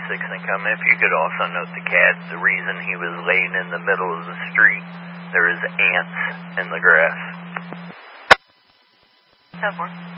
income. If you could also note the cat, the reason he was laying in the middle of the street, there is ants in the grass. 10-4.